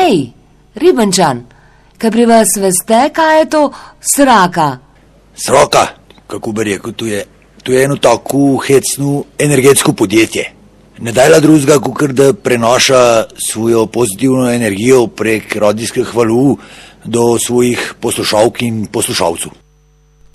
Ej, Ribenčan, kaj pri vas veste, kaj je to sraka? Sraka, kako bi rekel, to je eno tako hecno energetsko podjetje. Ne dajla drugega, kakor da prenaša svojo pozitivno energijo prek radijskih valov do svojih poslušalk in poslušalcev.